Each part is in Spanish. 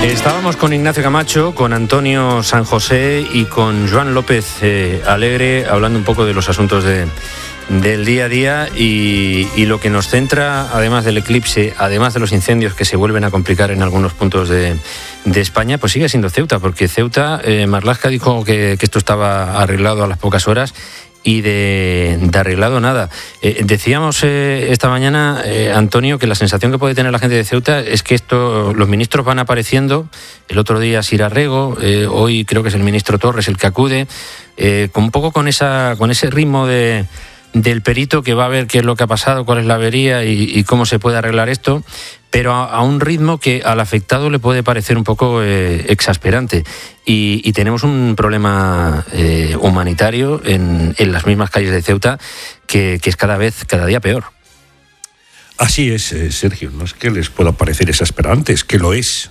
Estábamos con Ignacio Camacho, con Antonio San José y con Joan López Alegre hablando un poco de los asuntos del día a día y lo que nos centra, además del eclipse, además de los incendios que se vuelven a complicar en algunos puntos de España, pues sigue siendo Ceuta, porque Ceuta, Marlaska dijo que esto estaba arreglado a las pocas horas y de arreglado nada. Decíamos esta mañana, Antonio, que la sensación que puede tener la gente de Ceuta es que los ministros van apareciendo. El otro día Sira Rego, hoy creo que es el ministro Torres el que acude, un poco con ese ritmo del perito que va a ver qué es lo que ha pasado, cuál es la avería y cómo se puede arreglar esto, pero a un ritmo que al afectado le puede parecer un poco exasperante. Y tenemos un problema humanitario en las mismas calles de Ceuta que es cada día peor. Así es, Sergio, no es que les pueda parecer exasperante, es que lo es.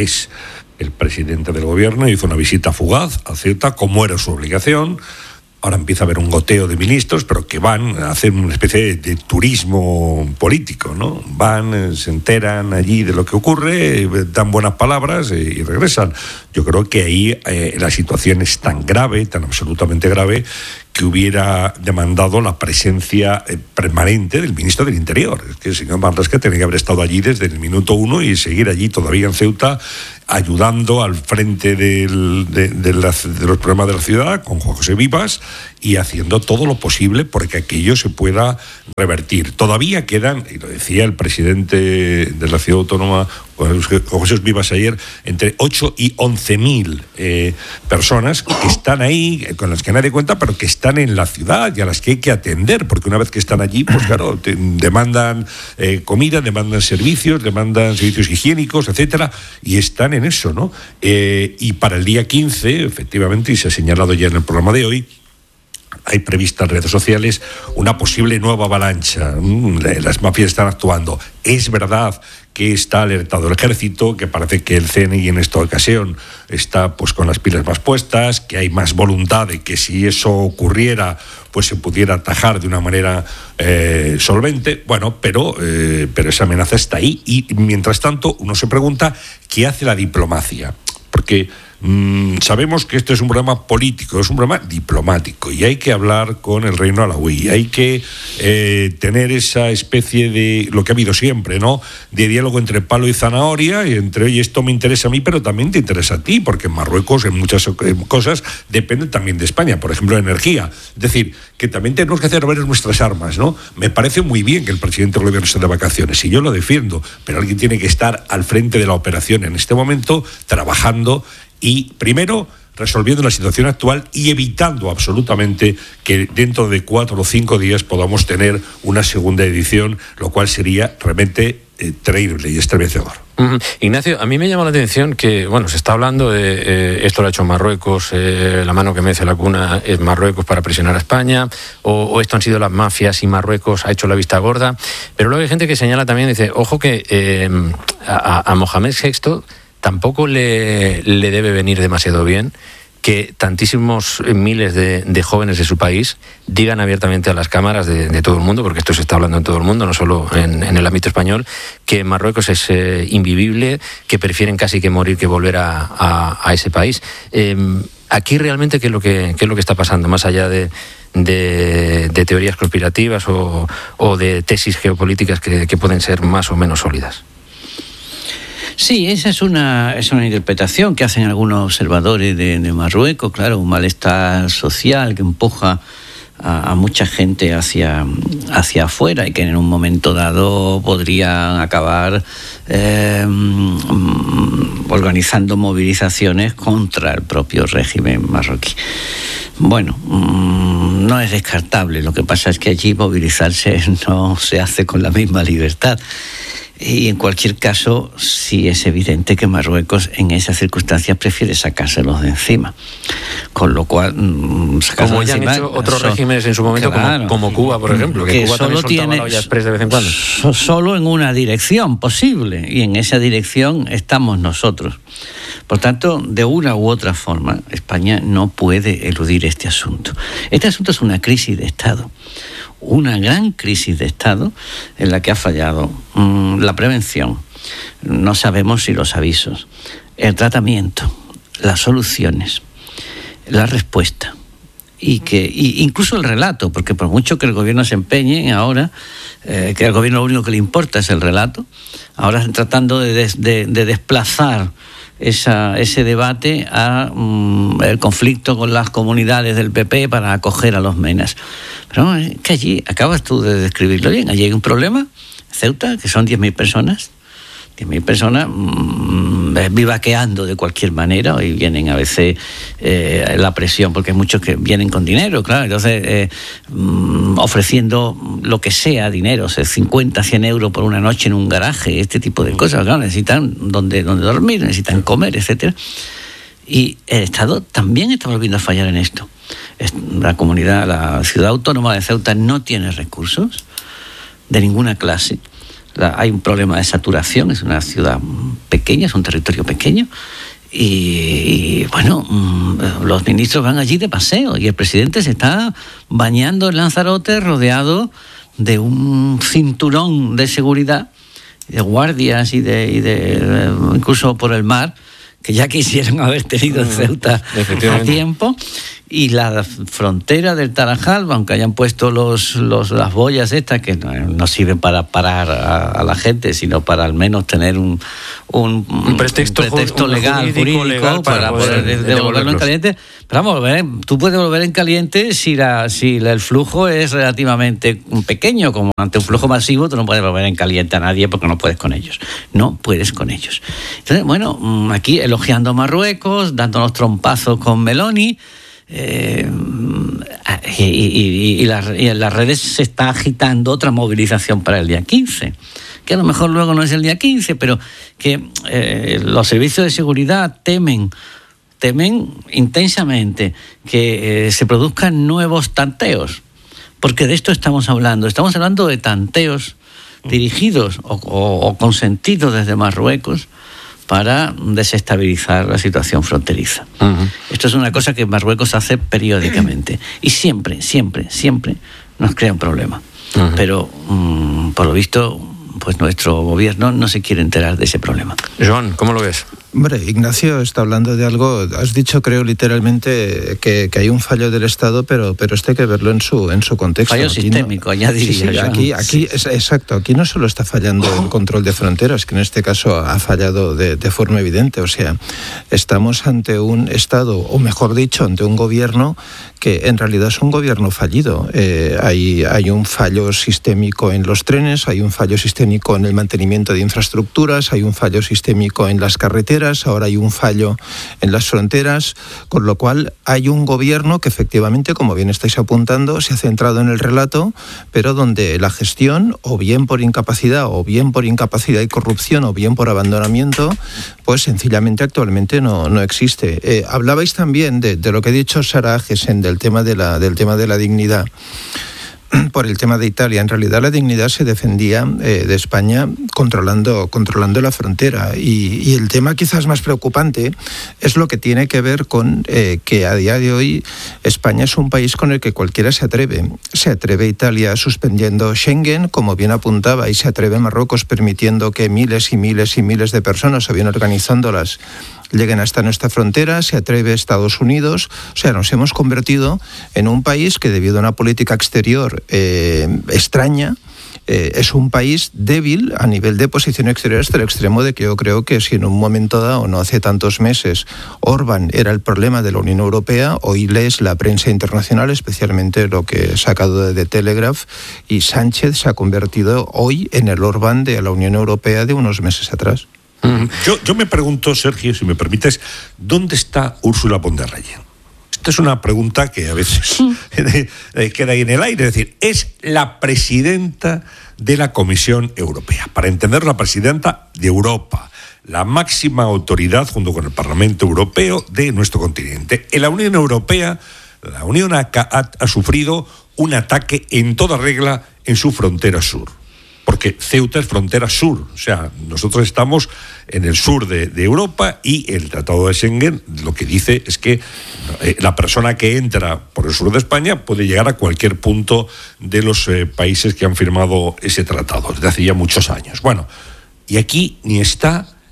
El presidente del gobierno hizo una visita fugaz a Ceuta, como era su obligación. Ahora empieza a haber un goteo de ministros, pero que van a hacer una especie de turismo político, ¿no? Van, se enteran allí de lo que ocurre, dan buenas palabras y regresan. Yo creo que ahí la situación es tan grave, tan absolutamente grave, que hubiera demandado la presencia permanente del ministro del Interior. Es que el señor Marlaska tenía que haber estado allí desde el minuto 1 y seguir allí todavía en Ceuta, ayudando al frente de los problemas de la ciudad con Juan José Vivas y haciendo todo lo posible porque aquello se pueda revertir. Todavía quedan, y lo decía el presidente de la ciudad autónoma, Juan José Vivas, ayer, entre 8 y 11.000 personas que están ahí, con las que nadie cuenta, pero que están en la ciudad y a las que hay que atender, porque una vez que están allí, pues claro, demandan comida, demandan servicios higiénicos, etcétera, y están en eso, ¿no? Y para el día 15, efectivamente, y se ha señalado ya en el programa de hoy, hay prevista en redes sociales una posible nueva avalancha. Las mafias están actuando. Es verdad que está alertado el ejército, que parece que el CNI en esta ocasión está pues con las pilas más puestas, que hay más voluntad de que si eso ocurriera pues se pudiera atajar de una manera solvente. Bueno, pero esa amenaza está ahí y mientras tanto uno se pregunta ¿qué hace la diplomacia? Porque sabemos que esto es un problema político, es un problema diplomático y hay que hablar con el reino alauí, hay que tener esa especie de, lo que ha habido siempre, ¿no?, de diálogo entre palo y zanahoria, y entre, oye, esto me interesa a mí, pero también te interesa a ti, porque en Marruecos en muchas cosas depende también de España, por ejemplo, energía. Es decir, que también tenemos que hacer ver nuestras armas, ¿no? Me parece muy bien que el presidente del gobierno esté de vacaciones, y yo lo defiendo, pero alguien tiene que estar al frente de la operación en este momento, trabajando y, primero, resolviendo la situación actual y evitando absolutamente que dentro de 4 o 5 días podamos tener una segunda edición, lo cual sería realmente terrible y estremecedor. Ignacio, a mí me llama la atención que, bueno, se está hablando de esto lo ha hecho Marruecos, la mano que mece la cuna es Marruecos para presionar a España, o esto han sido las mafias y Marruecos ha hecho la vista gorda, pero luego hay gente que señala también, dice, ojo que a Mohamed VI tampoco le debe venir demasiado bien que tantísimos miles de jóvenes de su país digan abiertamente a las cámaras de todo el mundo, porque esto se está hablando en todo el mundo, no solo en el ámbito español, que Marruecos es invivible, que prefieren casi que morir que volver a ese país. Aquí realmente ¿qué es lo que está pasando? Más allá de teorías conspirativas o de tesis geopolíticas que pueden ser más o menos sólidas. Sí, esa es una interpretación que hacen algunos observadores de Marruecos, claro, un malestar social que empuja a mucha gente hacia afuera y que en un momento dado podrían acabar organizando movilizaciones contra el propio régimen marroquí. Bueno, no es descartable, lo que pasa es que allí movilizarse no se hace con la misma libertad. Y en cualquier caso, sí es evidente que Marruecos en esas circunstancias prefiere sacárselos de encima. Con lo cual, como ya han hecho otros regímenes en su momento, claro, como Cuba, por ejemplo, que Cuba solo también soltaba la olla express de vez en cuando. Solo en una dirección posible, y en esa dirección estamos nosotros. Por tanto, de una u otra forma, España no puede eludir este asunto. Este asunto es una crisis de Estado. Una gran crisis de Estado en la que ha fallado la prevención. No sabemos si los avisos. el tratamiento, las soluciones, la respuesta y incluso el relato, porque por mucho que el gobierno se empeñe ahora, que al gobierno lo único que le importa es el relato, ahora están tratando de desplazar ese debate a el conflicto con las comunidades del PP para acoger a los menas. Pero es que allí, acabas tú de describirlo bien, allí hay un problema, Ceuta, que son 10.000 personas, 10.000 personas vivaqueando de cualquier manera, y vienen a veces la presión, porque hay muchos que vienen con dinero, claro, entonces ofreciendo lo que sea, dinero, 50, 100 euros por una noche en un garaje, este tipo de cosas, claro, necesitan donde dormir, necesitan comer, etcétera. Y el Estado también está volviendo a fallar en esto. La comunidad, la ciudad autónoma de Ceuta no tiene recursos de ninguna clase. Hay un problema de saturación, es una ciudad pequeña, es un territorio pequeño, y bueno, los ministros van allí de paseo y el presidente se está bañando en Lanzarote rodeado de un cinturón de seguridad, de guardias y de incluso por el mar, que ya quisieran haber tenido en Ceuta a tiempo. Y la frontera del Tarajal, aunque hayan puesto las boyas estas, que no sirven para parar a la gente, sino para al menos tener un pretexto legal, jurídico para poder devolverlo en caliente. Pero vamos, tú puedes devolver en caliente si el flujo es relativamente pequeño, como ante un flujo masivo, tú no puedes devolver en caliente a nadie porque no puedes con ellos. No puedes con ellos. Entonces, bueno, aquí elogiando a Marruecos, dándonos trompazos con Meloni, y en las redes se está agitando otra movilización para el día 15, que a lo mejor luego no es el día 15, pero que los servicios de seguridad temen intensamente que se produzcan nuevos tanteos, porque de esto estamos hablando de tanteos dirigidos o consentidos desde Marruecos para desestabilizar la situación fronteriza. Uh-huh. Esto es una cosa que Marruecos hace periódicamente y siempre nos crea un problema. Uh-huh. Pero, por lo visto, pues nuestro gobierno no se quiere enterar de ese problema. Joan, ¿cómo lo ves? Hombre, Ignacio está hablando de algo, has dicho, creo, literalmente que hay un fallo del Estado, pero esto hay que verlo en su contexto. Fallo aquí sistémico, añadiría. Sí, aquí exacto, aquí no solo está fallando el control de fronteras, que en este caso ha fallado de forma evidente, o sea, estamos ante un Estado, o mejor dicho, ante un gobierno que en realidad es un gobierno fallido. Hay un fallo sistémico en los trenes, hay un fallo sistémico en el mantenimiento de infraestructuras, hay un fallo sistémico en las carreteras, ahora hay un fallo en las fronteras, con lo cual hay un gobierno que efectivamente, como bien estáis apuntando, se ha centrado en el relato, pero donde la gestión, o bien por incapacidad y corrupción, o bien por abandonamiento, pues sencillamente actualmente no existe. Hablabais también de lo que ha dicho Sara Agesen, del tema de la dignidad. Por el tema de Italia, en realidad la dignidad se defendía de España controlando la frontera, y el tema quizás más preocupante es lo que tiene que ver con que a día de hoy España es un país con el que cualquiera se atreve Italia suspendiendo Schengen, como bien apuntaba, y se atreve Marruecos permitiendo que miles y miles y miles de personas, o bien organizándolas, lleguen hasta nuestra frontera, se atreve Estados Unidos. O sea, nos hemos convertido en un país que, debido a una política exterior extraña, es un país débil a nivel de posición exterior, hasta el extremo de que yo creo que si en un momento dado, no hace tantos meses, Orbán era el problema de la Unión Europea, hoy lees la prensa internacional, especialmente lo que he sacado de The Telegraph, y Sánchez se ha convertido hoy en el Orbán de la Unión Europea de unos meses atrás. Yo me pregunto, Sergio, si me permites, ¿dónde está Ursula von der Leyen? Esta es una pregunta que a veces queda ahí en el aire. Es decir, es la presidenta de la Comisión Europea. Para entender, la presidenta de Europa, la máxima autoridad, junto con el Parlamento Europeo, de nuestro continente. En la Unión Europea, la Unión ha sufrido un ataque en toda regla en su frontera sur. Porque Ceuta es frontera sur, o sea, nosotros estamos en el sur de Europa, y el Tratado de Schengen lo que dice es que la persona que entra por el sur de España puede llegar a cualquier punto de los países que han firmado ese tratado desde hace ya muchos años. Bueno, y aquí ni está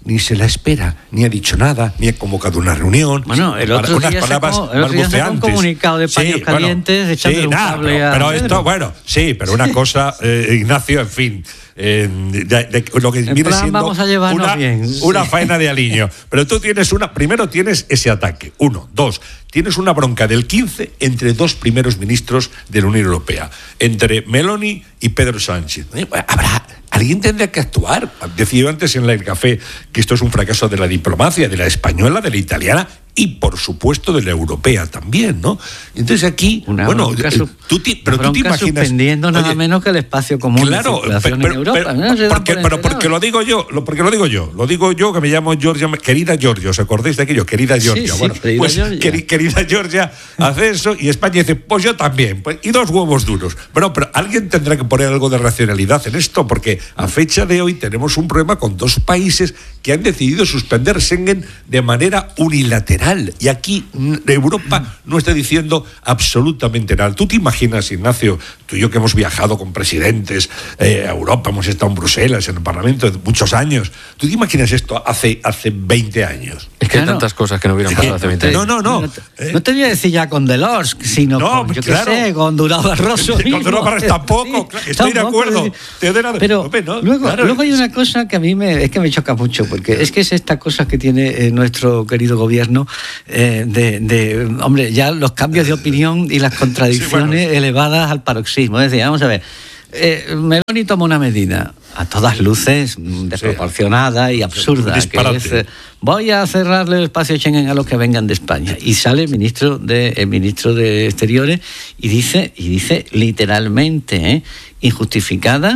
ni se la espera, ni ha dicho nada, ni ha convocado una reunión. Bueno, el otro día sacó un comunicado de paños calientes echándole un cable a pero Pedro. esto, bueno, sí, pero una cosa, Ignacio, en fin, de lo que viene plan, siendo vamos a llevarnos bien. una faena de aliño. Pero tú primero tienes ese ataque, 1, 2, tienes una bronca del 15 entre dos primeros ministros de la Unión Europea, entre Meloni y Pedro Sánchez. Alguien tendrá que actuar. Decía yo antes en el café que esto es un fracaso de la diplomacia, de la española, de la italiana y, por supuesto, de la europea también, ¿no? Entonces aquí, tú te imaginas... suspendiendo nada menos que el espacio común de circulación en Europa. Porque lo digo yo, que me llamo Georgia, querida Georgia, ¿os acordáis de aquello? Querida Georgia. Querida Georgia hace eso y España dice, pues yo también, y dos huevos duros. Bueno, pero alguien tendrá que poner algo de racionalidad en esto, porque a fecha de hoy tenemos un problema con dos países que han decidido suspender Schengen de manera unilateral. Y aquí Europa no está diciendo absolutamente nada. ¿Tú te imaginas, Ignacio, tú y yo que hemos viajado con presidentes a Europa, hemos estado en Bruselas, en el Parlamento de muchos años, ¿tú te imaginas esto hace 20 años? Es que hay tantas cosas que no hubieran pasado hace 20 años. No te voy a decir ya con Delors, sino con Durão Barroso. Con Durão Barroso tampoco, estoy de acuerdo. Pero luego hay una cosa que a mí me choca mucho, porque es que es esta cosa que tiene nuestro querido gobierno, hombre, ya los cambios de opinión y las contradicciones elevadas al paroxismo. Es decir, vamos a ver, Meloni toma una medida a todas luces desproporcionada y absurda, que es, voy a cerrarle el espacio Schengen a los que vengan de España, y sale el ministro de Exteriores y dice literalmente, injustificada,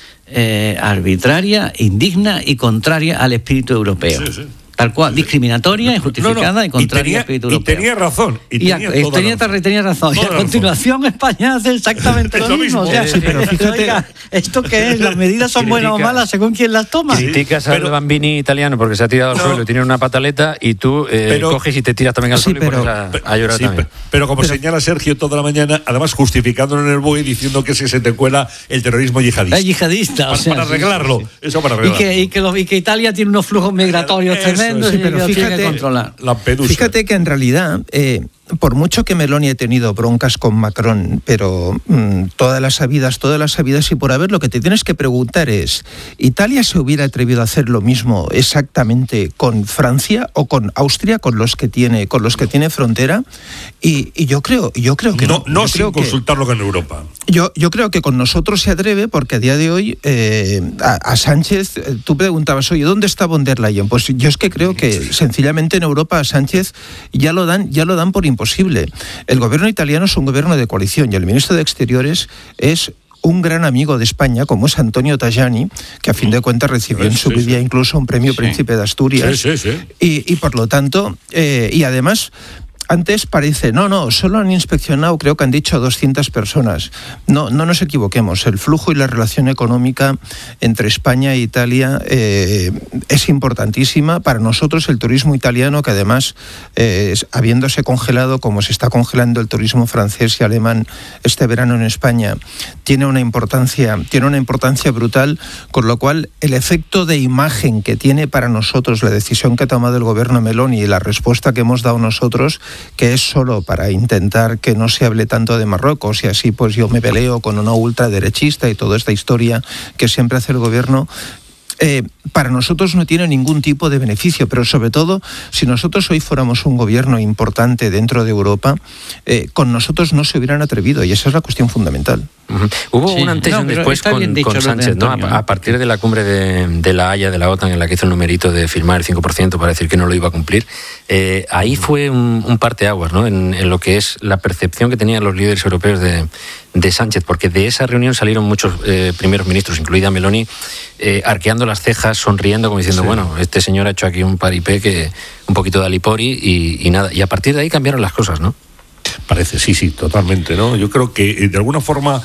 arbitraria, indigna y contraria al espíritu europeo. Tal cual, discriminatoria, injustificada y contraria al espíritu europeo. Y tenía razón. Tenía razón. Y a continuación España hace exactamente lo mismo. O sea, pero fíjate, oiga, ¿esto qué es? ¿Las medidas son buenas o malas según quién las toma? Criticas al Bambini italiano porque se ha tirado al suelo y tiene una pataleta, y tú coges y te tiras también al suelo y pones a llorar también. Pero como señala Sergio toda la mañana, además justificándolo en el BOE, diciendo que se te cuela el terrorismo yihadista. Es yihadista. Para arreglarlo. Eso para arreglarlo. Y que Italia tiene unos flujos migratorios tremendos. Pero fíjate que en realidad, por mucho que Meloni ha tenido broncas con Macron, pero todas las habidas y por haber, lo que te tienes que preguntar es, ¿Italia se hubiera atrevido a hacer lo mismo exactamente con Francia o con Austria, con los que tiene frontera? Y yo creo que no sin consultarlo con Europa. Yo creo que con nosotros se atreve, porque a día de hoy a Sánchez, tú preguntabas, oye, ¿dónde está von der Leyen? Pues yo es que creo que sencillamente en Europa a Sánchez ya lo dan por imposible. El gobierno italiano es un gobierno de coalición y el ministro de Exteriores es un gran amigo de España, como es Antonio Tajani, que a fin de cuentas recibió en su vida incluso un premio Príncipe de Asturias. Y por lo tanto, y además... Antes parece, solo han inspeccionado, creo que han dicho 200 personas. No nos equivoquemos, el flujo y la relación económica entre España e Italia es importantísima. Para nosotros el turismo italiano, que además, habiéndose congelado como se está congelando el turismo francés y alemán este verano en España, tiene una importancia brutal, con lo cual el efecto de imagen que tiene para nosotros la decisión que ha tomado el gobierno Meloni y la respuesta que hemos dado nosotros, que es solo para intentar que no se hable tanto de Marruecos y así pues yo me peleo con una ultraderechista y toda esta historia que siempre hace el gobierno, para nosotros no tiene ningún tipo de beneficio, pero sobre todo, si nosotros hoy fuéramos un gobierno importante dentro de Europa, con nosotros no se hubieran atrevido, y esa es la cuestión fundamental. Hubo un antes y un después con Sánchez, ¿no? A partir de la cumbre de La Haya, de la OTAN, en la que hizo el numerito de firmar el 5% para decir que no lo iba a cumplir, ahí fue un parteaguas, ¿no? En lo que es la percepción que tenían los líderes europeos de Sánchez, porque de esa reunión salieron muchos primeros ministros, incluida Meloni, arqueando las cejas, sonriendo, como diciendo, bueno, este señor ha hecho aquí un paripé, que un poquito de alipori y nada. Y a partir de ahí cambiaron las cosas, ¿no? Parece, sí, totalmente, ¿no? Yo creo que de alguna forma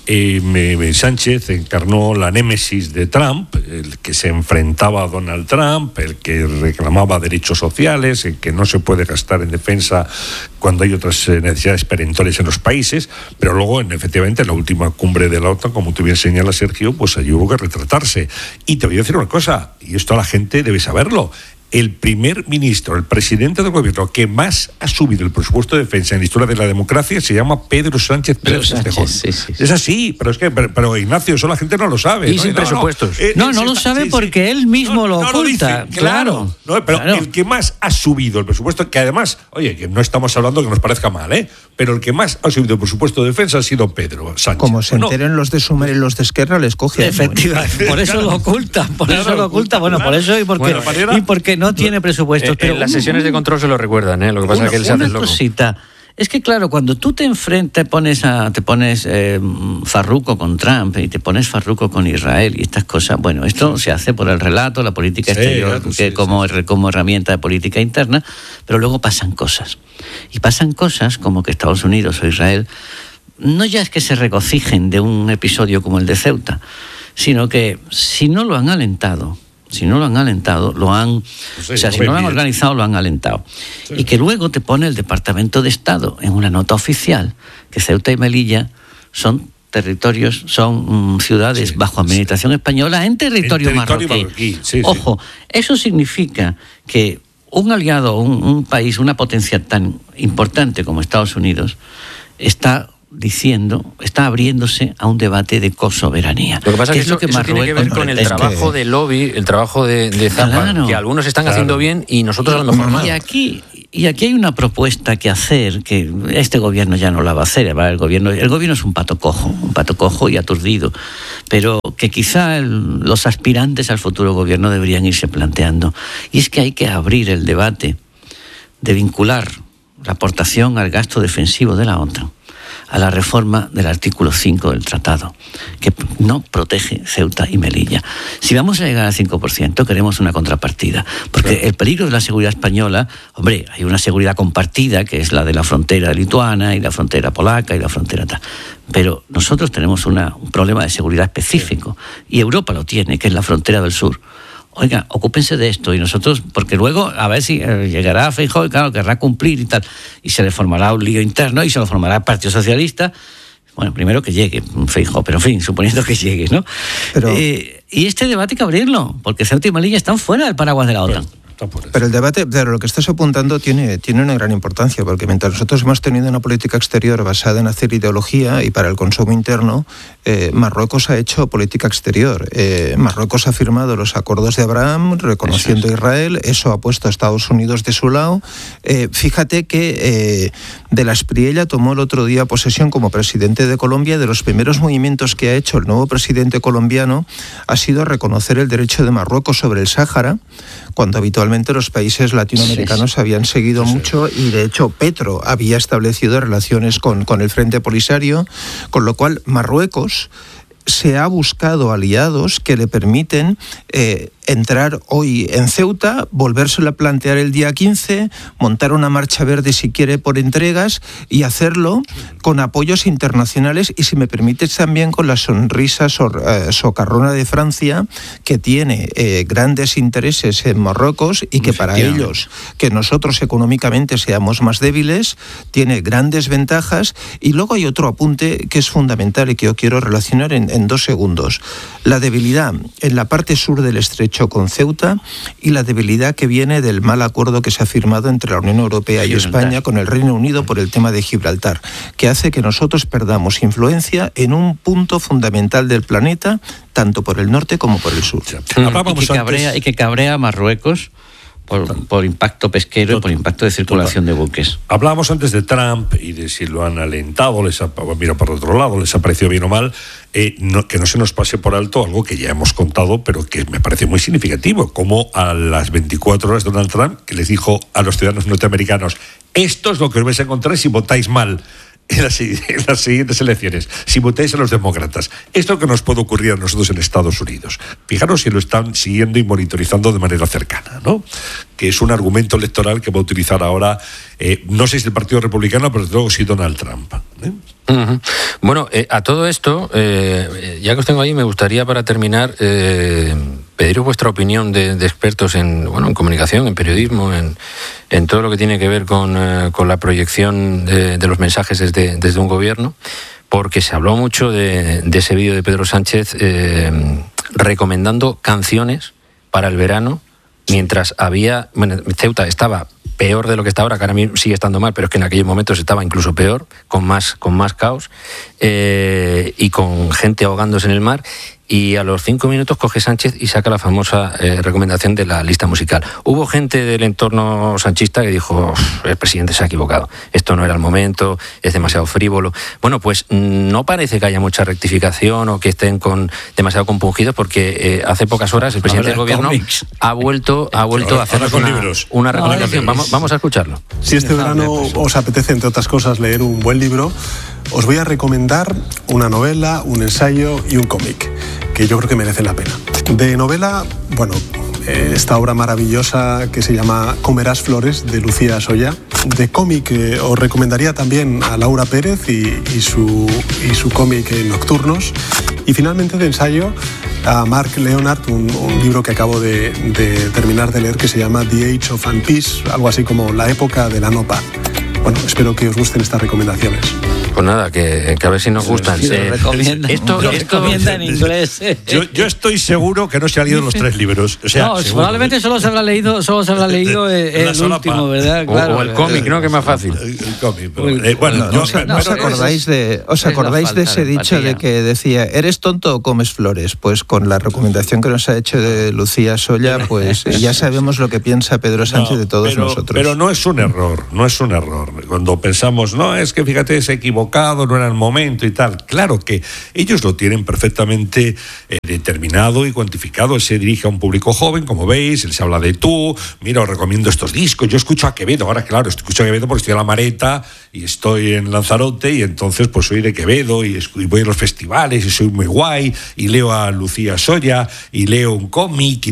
Sánchez encarnó la némesis de Trump, el que se enfrentaba a Donald Trump, el que reclamaba derechos sociales, el que no se puede gastar en defensa cuando hay otras necesidades perentorias en los países, pero luego, efectivamente, en la última cumbre de la OTAN, como tú bien señalas, Sergio, pues allí hubo que retratarse. Y te voy a decir una cosa, y esto la gente debe saberlo: el primer ministro, el presidente del gobierno que más ha subido el presupuesto de defensa en la historia de la democracia se llama Pedro Sánchez Pérez Castejón. Sí. Es así, pero Ignacio, eso la gente no lo sabe. Y sin presupuestos. No lo sabe porque él mismo lo oculta. Dice, claro. El que más ha subido el presupuesto, que además, oye, que no estamos hablando que nos parezca mal, pero el que más ha subido el presupuesto de defensa ha sido Pedro Sánchez. Como se enteren los de Sumar y los de Esquerra, les coge. Efectivamente, por eso lo ocultan, por eso y porque no tiene presupuestos. Pero en las sesiones de control se lo recuerdan, lo que pasa es que él se hace el loco. Cosita. Es que claro, cuando tú te pones farruco con Trump y te pones farruco con Israel y estas cosas, bueno, esto se hace por el relato, la política exterior, como herramienta de política interna, pero luego pasan cosas. Y pasan cosas como que Estados Unidos o Israel no ya es que se regocijen de un episodio como el de Ceuta, sino que si no lo han alentado, lo han organizado, lo han alentado. Sí. Y que luego te pone el Departamento de Estado en una nota oficial que Ceuta y Melilla son ciudades bajo administración española en territorio marroquí. Ojo, eso significa que un aliado, un país, una potencia tan importante como Estados Unidos está abriéndose a un debate de cosoberanía. Lo que pasa es que eso tiene que ver con el trabajo de lobby, el trabajo de Zappa, que algunos están haciendo bien y nosotros a lo mejor mal. Y aquí hay una propuesta que hacer, que este gobierno ya no la va a hacer. El gobierno es un pato cojo y aturdido, pero que quizá los aspirantes al futuro gobierno deberían irse planteando. Y es que hay que abrir el debate de vincular la aportación al gasto defensivo de la OTAN a la reforma del artículo 5 del tratado, que no protege Ceuta y Melilla. Si vamos a llegar al 5%, queremos una contrapartida, porque el peligro de la seguridad española, hombre, hay una seguridad compartida, que es la de la frontera lituana y la frontera polaca y la frontera tal, pero nosotros tenemos un problema de seguridad específico, y Europa lo tiene, que es la frontera del sur. Oiga, ocúpense de esto y nosotros, porque luego a ver si llegará Feijóo y claro, querrá cumplir y tal, y se le formará un lío interno y se lo formará el Partido Socialista. Bueno, primero que llegue Feijóo, pero en fin, suponiendo que llegue, ¿no? Y este debate hay que abrirlo, porque Ceuta y Melilla están fuera del paraguas de la OTAN. Pero el debate, lo que estás apuntando tiene una gran importancia, porque mientras nosotros hemos tenido una política exterior basada en hacer ideología y para el consumo interno, Marruecos ha hecho política exterior. Marruecos ha firmado los acuerdos de Abraham reconociendo a Israel, eso ha puesto a Estados Unidos de su lado. Fíjate que de la Espriella tomó el otro día posesión como presidente de Colombia. De los primeros movimientos que ha hecho el nuevo presidente colombiano ha sido reconocer el derecho de Marruecos sobre el Sáhara, cuando habitualmente los países latinoamericanos habían seguido mucho, y de hecho Petro había establecido relaciones con el Frente Polisario, con lo cual Marruecos se ha buscado aliados que le permiten entrar hoy en Ceuta, volvérselo a plantear el día 15, montar una marcha verde si quiere por entregas y hacerlo con apoyos internacionales y, si me permites, también con la sonrisa socarrona de Francia, que tiene grandes intereses en Marruecos y que para ellos, que nosotros económicamente seamos más débiles, tiene grandes ventajas. Y luego hay otro apunte que es fundamental y que yo quiero relacionar en 2 segundos. La debilidad en la parte sur del estrecho con Ceuta y la debilidad que viene del mal acuerdo que se ha firmado entre la Unión Europea y España con el Reino Unido por el tema de Gibraltar, que hace que nosotros perdamos influencia en un punto fundamental del planeta, tanto por el norte como por el sur. Y que cabrea a Marruecos por impacto pesquero y por impacto de circulación de buques. Hablábamos antes de Trump y de si lo han alentado, mira por otro lado, les ha parecido bien o mal, que no se nos pase por alto algo que ya hemos contado, pero que me parece muy significativo, como a las 24 horas Donald Trump, que les dijo a los ciudadanos norteamericanos: esto es lo que os vais a encontrar si votáis mal. en las siguientes elecciones, si votáis a los demócratas. Esto que nos puede ocurrir a nosotros en Estados Unidos. Fijaros si lo están siguiendo y monitorizando de manera cercana, ¿no? Que es un argumento electoral que va a utilizar ahora, no sé si el Partido Republicano, pero desde luego sí Donald Trump. Uh-huh. Bueno, a todo esto, ya que os tengo ahí, me gustaría para terminar pediros vuestra opinión de expertos en comunicación, en periodismo, en todo lo que tiene que ver con la proyección de los mensajes desde un gobierno, porque se habló mucho de ese vídeo de Pedro Sánchez recomendando canciones para el verano, mientras Ceuta estaba peor de lo que está ahora, que ahora mismo sigue estando mal, pero es que en aquellos momentos estaba incluso peor, con más caos, y con gente ahogándose en el mar. Y a los 5 minutos coge Sánchez y saca la famosa recomendación de la lista musical. Hubo gente del entorno sanchista que dijo: el presidente se ha equivocado, esto no era el momento, es demasiado frívolo. Bueno, pues no parece que haya mucha rectificación o que estén demasiado compungidos, porque hace pocas horas el presidente del gobierno ha vuelto a hacer una recomendación. Vamos a escucharlo. Si este verano os apetece, entre otras cosas, leer un buen libro, os voy a recomendar una novela, un ensayo y un cómic, que yo creo que merecen la pena. De novela, esta obra maravillosa que se llama Comerás flores, de Lucía Soya. De cómic, os recomendaría también a Laura Pérez y su cómic Nocturnos. Y finalmente, de ensayo, a Mark Leonard, un libro que acabo de terminar de leer, que se llama The Age of Unpeace, algo así como La época de la no paz. Bueno, espero que os gusten estas recomendaciones. Pues nada, que a ver si nos gustan. Sí, lo recomienda en inglés. Yo estoy seguro que no se han leído los 3 libros. O sea, probablemente solo se habrá leído el último, ¿verdad? Claro, o el cómic, ¿no? Que es más fácil. El cómic. ¿Os acordáis de ese dicho de que decía: ¿eres tonto o comes flores? Pues con la recomendación que nos ha hecho de Lucía Soya, pues ya sabemos lo que piensa Pedro Sánchez de todos nosotros. Pero no es un error. Cuando pensamos, no, es que fíjate, se equivocado, no era el momento y tal. Claro que ellos lo tienen perfectamente determinado y cuantificado. Él se dirige a un público joven, como veis, él se habla de tú, mira, os recomiendo estos discos. Yo escucho a Quevedo, ahora claro, escucho a Quevedo porque estoy a la Mareta y estoy en Lanzarote, y entonces pues soy de Quevedo y voy a los festivales y soy muy guay, y leo a Lucía Soya y leo un cómic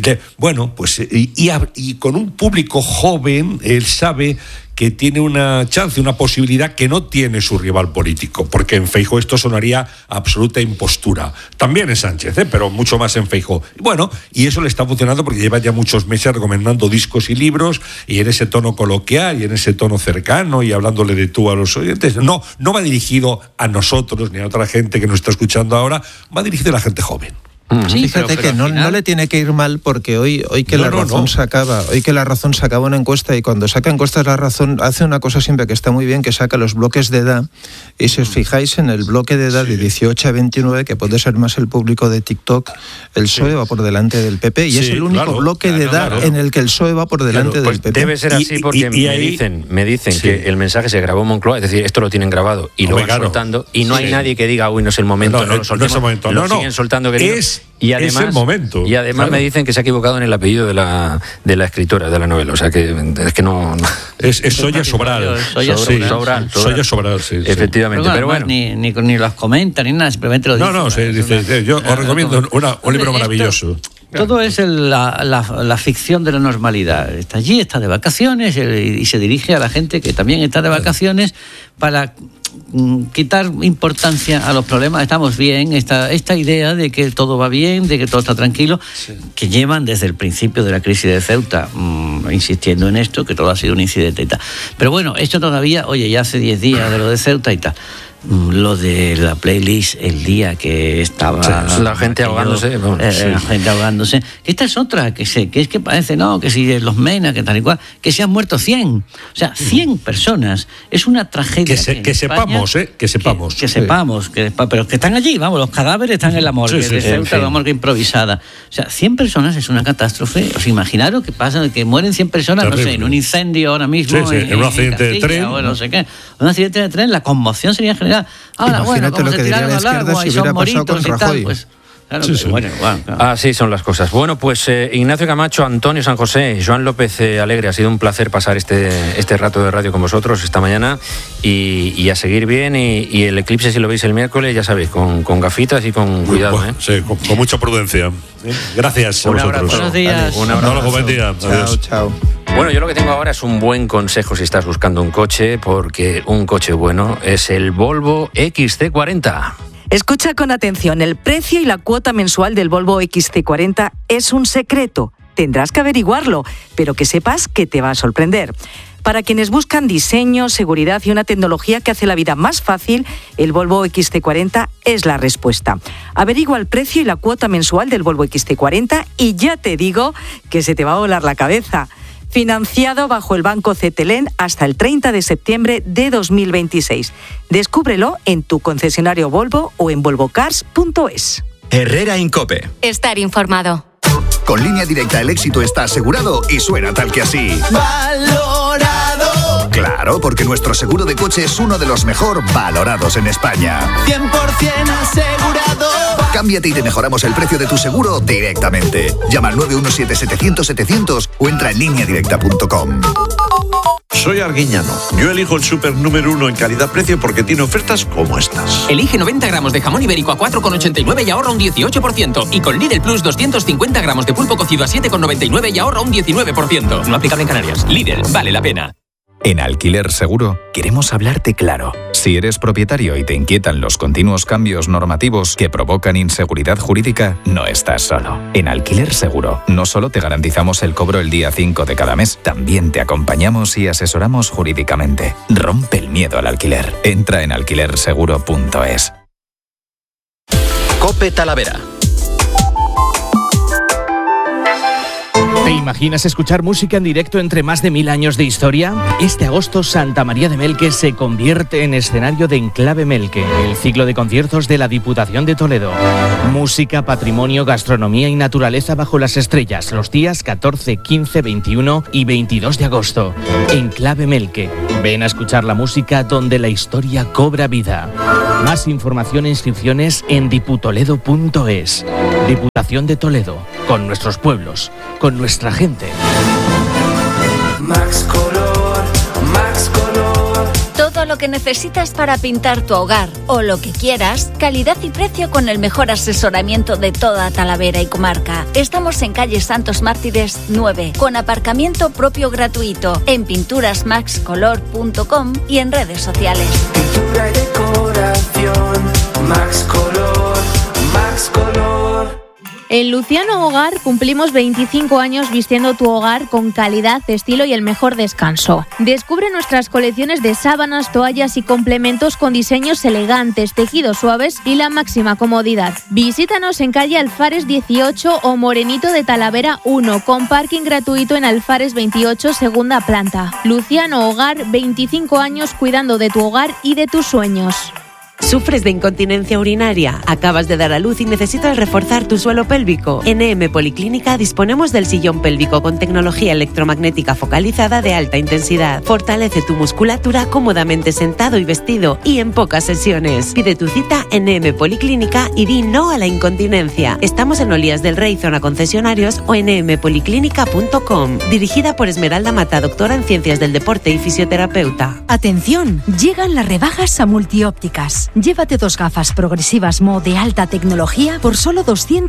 y con un público joven él sabe que tiene una chance, una posibilidad que no tiene su rival político, porque en Feijóo esto sonaría absoluta impostura. También en Sánchez, pero mucho más en Feijóo. Bueno, y eso le está funcionando porque lleva ya muchos meses recomendando discos y libros, y en ese tono coloquial y en ese tono cercano y hablándole de tú a los oyentes. No va dirigido a nosotros ni a otra gente que nos está escuchando ahora, va dirigido a la gente joven. Sí, fíjate que no le tiene que ir mal, porque hoy que La Razón sacaba una encuesta, y cuando saca encuestas La Razón hace una cosa siempre que está muy bien, que saca los bloques de edad, y si os fijáis en el bloque de edad de 18 a 29, que puede ser más el público de TikTok, el PSOE va por delante del PP, y es el único bloque de edad en el que el PSOE va por delante del PP. Debe ser así, porque me dicen que el mensaje se grabó en Moncloa, es decir, esto lo tienen grabado y lo van soltando, y no hay nadie que diga: uy, no es el momento, no lo soltemos, lo siguen soltando, queridos. Y además, es el momento. Y además me dicen que se ha equivocado en el apellido de la escritora de la novela. O sea que es que no. Es Soya Sobral. Soya Sobral, sí. Efectivamente. Pero bueno. Ni los comenta ni nada, simplemente lo dice. Dice, yo os recomiendo un libro maravilloso. Todo es la ficción de la normalidad. Está allí, está de vacaciones, y se dirige a la gente que también está de vacaciones para quitar importancia a los problemas. Estamos bien, esta idea de que todo va bien, de que todo está tranquilo, que llevan desde el principio de la crisis de Ceuta insistiendo en esto, que todo ha sido un incidente y tal. Pero bueno, esto todavía, ya hace 10 días de lo de Ceuta y tal. Lo de la playlist el día que estaba la gente ahogándose, la gente ahogándose. Esta es otra que es que parece que si los MENA, que tal y cual, que se han muerto 100, o sea, 100 personas. Es una tragedia que sepamos, pero que están allí, los cadáveres están en la morgue de Ceuta, la morgue improvisada. O sea, 100 personas es una catástrofe. Os imaginaros que pasa, que mueren 100 personas, terrible. No sé, en un incendio ahora mismo, en un accidente de tren, o no sé qué, un accidente de tren, la conmoción sería general. Ahora, imagínate como lo que diría la izquierda si hubiera pasado con Rajoy. Claro, Sí, sí. bueno, claro. Así son las cosas. Bueno, pues Ignacio Camacho, Antonio San José, Joan López Alegre, ha sido un placer pasar este rato de radio con vosotros esta mañana y a seguir bien y el eclipse, si lo veis el miércoles, ya sabéis, con gafitas y con cuidado. Bueno, sí, con mucha prudencia. Gracias a Un vosotros. abrazo. Buenos días. Un Hasta abrazo. luego, buen día. Chao, Adiós. chao. Bueno, yo lo que tengo ahora es un buen consejo si estás buscando un coche, porque un coche bueno es el Volvo XC40. Escucha con atención, el precio y la cuota mensual del Volvo XC40 es un secreto. Tendrás que averiguarlo, pero que sepas que te va a sorprender. Para quienes buscan diseño, seguridad y una tecnología que hace la vida más fácil, el Volvo XC40 es la respuesta. Averigua el precio y la cuota mensual del Volvo XC40 y ya te digo que se te va a volar la cabeza. Financiado bajo el Banco Cetelem hasta el 30 de septiembre de 2026. Descúbrelo en tu concesionario Volvo o en volvocars.es. Herrera Incope. Estar informado. Con Línea Directa el éxito está asegurado y suena tal que así. ¡Valorado! Claro, porque nuestro seguro de coche es uno de los mejor valorados en España. 100% asegurado. Cámbiate y te mejoramos el precio de tu seguro directamente. Llama al 917-700-700 o entra en lineadirecta.com. Soy Arguiñano. Yo elijo el súper número 1 en calidad-precio porque tiene ofertas como estas. Elige 90 gramos de jamón ibérico a 4,89 y ahorra un 18%. Y con Lidl Plus 250 gramos de pulpo cocido a 7,99 y ahorra un 19%. No aplicable en Canarias. Lidl, vale la pena. En Alquiler Seguro queremos hablarte claro. Si eres propietario y te inquietan los continuos cambios normativos que provocan inseguridad jurídica, no estás solo. En Alquiler Seguro no solo te garantizamos el cobro el día 5 de cada mes, también te acompañamos y asesoramos jurídicamente. Rompe el miedo al alquiler. Entra en alquilerseguro.es. COPE Talavera. ¿Te imaginas escuchar música en directo entre más de 1000 años de historia? Este agosto Santa María de Melque se convierte en escenario de Enclave Melque, el ciclo de conciertos de la Diputación de Toledo. Música, patrimonio, gastronomía y naturaleza bajo las estrellas, los días 14, 15, 21 y 22 de agosto. Enclave Melque. Ven a escuchar la música donde la historia cobra vida. Más información e inscripciones en diputoledo.es. Diputación de Toledo, con nuestros pueblos, con nuestra gente. Max Color, Max Color. Todo lo que necesitas para pintar tu hogar o lo que quieras, calidad y precio con el mejor asesoramiento de toda Talavera y comarca. Estamos en calle Santos Mártires 9, con aparcamiento propio gratuito, en pinturasmaxcolor.com y en redes sociales. Pintura y decoración, Max Color, Max Color. En Luciano Hogar cumplimos 25 años vistiendo tu hogar con calidad, estilo y el mejor descanso. Descubre nuestras colecciones de sábanas, toallas y complementos con diseños elegantes, tejidos suaves y la máxima comodidad. Visítanos en calle Alfares 18 o Morenito de Talavera 1, con parking gratuito en Alfares 28, segunda planta. Luciano Hogar, 25 años cuidando de tu hogar y de tus sueños. ¿Sufres de incontinencia urinaria? ¿Acabas de dar a luz y necesitas reforzar tu suelo pélvico? En EM Policlínica disponemos del sillón pélvico con tecnología electromagnética focalizada de alta intensidad. Fortalece tu musculatura cómodamente sentado y vestido y en pocas sesiones. Pide tu cita en EM Policlínica y di no a la incontinencia. Estamos en Olías del Rey, zona concesionarios, o en empoliclínica.com. Dirigida por Esmeralda Mata, doctora en Ciencias del Deporte y fisioterapeuta. Atención, llegan las rebajas a Multiópticas. Llévate 2 gafas progresivas Mo de alta tecnología por solo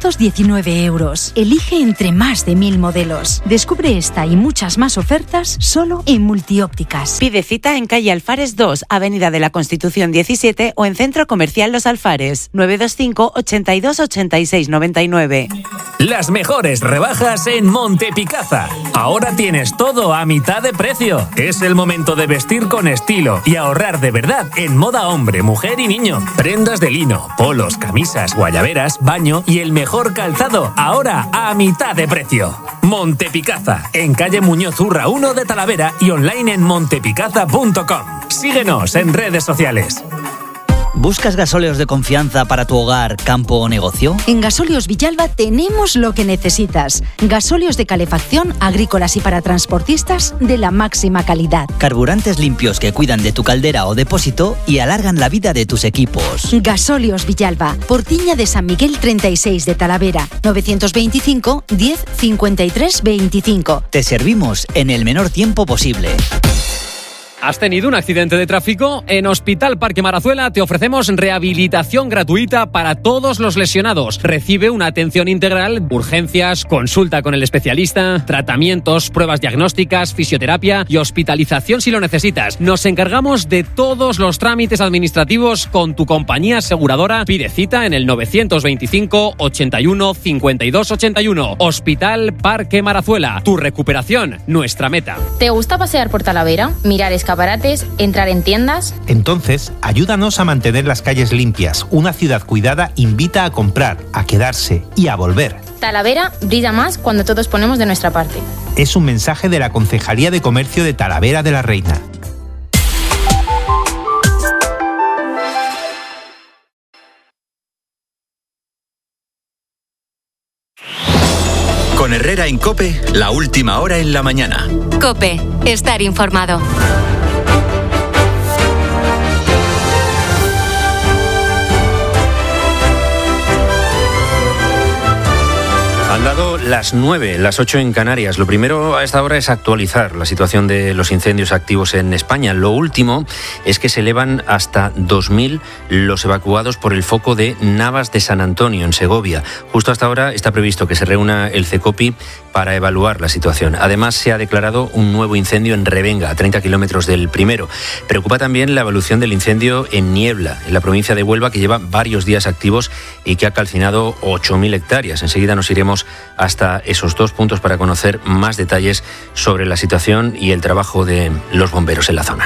219 €. Elige entre más de 1000 modelos. Descubre esta y muchas más ofertas solo en Multiópticas. Pide cita en calle Alfares 2, Avenida de la Constitución 17 o en Centro Comercial Los Alfares. 925 82 86 99. Las mejores rebajas en Montepicaza. Ahora tienes todo a mitad de precio. Es el momento de vestir con estilo y ahorrar de verdad en moda hombre, mujer y niño. Prendas de lino, polos, camisas, guayaberas, baño y el mejor calzado, ahora a mitad de precio. Montepicaza, en calle Muñoz Urra 1 de Talavera y online en montepicaza.com. Síguenos en redes sociales. ¿Buscas gasóleos de confianza para tu hogar, campo o negocio? En Gasóleos Villalba tenemos lo que necesitas. Gasóleos de calefacción, agrícolas y para transportistas de la máxima calidad. Carburantes limpios que cuidan de tu caldera o depósito y alargan la vida de tus equipos. Gasóleos Villalba, Portiña de San Miguel 36 de Talavera, 925 10 53 25. Te servimos en el menor tiempo posible. ¿Has tenido un accidente de tráfico? En Hospital Parque Marazuela te ofrecemos rehabilitación gratuita para todos los lesionados. Recibe una atención integral, urgencias, consulta con el especialista, tratamientos, pruebas diagnósticas, fisioterapia y hospitalización si lo necesitas. Nos encargamos de todos los trámites administrativos con tu compañía aseguradora. Pide cita en el 925 81 52 81. Hospital Parque Marazuela. Tu recuperación, nuestra meta. ¿Te gusta pasear por Talavera? Mirar escaparates, entrar en tiendas. Entonces, ayúdanos a mantener las calles limpias. Una ciudad cuidada invita a comprar, a quedarse y a volver. Talavera brilla más cuando todos ponemos de nuestra parte. Es un mensaje de la Concejalía de Comercio de Talavera de la Reina. Con Herrera en COPE, la última hora en la mañana. COPE, estar informado. Han dado las 9, las 8 en Canarias. Lo primero a esta hora es actualizar la situación de los incendios activos en España. Lo último es que se elevan hasta 2.000 los evacuados por el foco de Navas de San Antonio, en Segovia. Justo hasta ahora está previsto que se reúna el CECOPI para evaluar la situación. Además, se ha declarado un nuevo incendio en Revenga, a 30 kilómetros del primero. Preocupa también la evolución del incendio en Niebla, en la provincia de Huelva, que lleva varios días activos y que ha calcinado 8.000 hectáreas. Enseguida nos iremos hasta esos dos puntos para conocer más detalles sobre la situación y el trabajo de los bomberos en la zona.